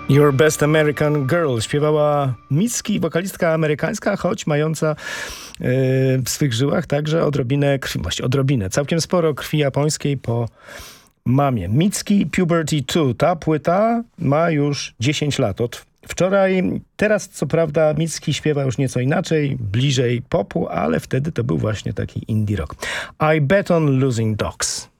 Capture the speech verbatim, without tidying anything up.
Your Best American Girl śpiewała Mitski, wokalistka amerykańska, choć mająca yy, w swych żyłach także odrobinę krwi, właściwie odrobinę, całkiem sporo krwi japońskiej po mamie. Mitski Puberty two. Ta płyta ma już dziesięć lat od wczoraj. Teraz co prawda Mitski śpiewa już nieco inaczej, bliżej popu, ale wtedy to był właśnie taki indie rock. I Bet on Losing Dogs.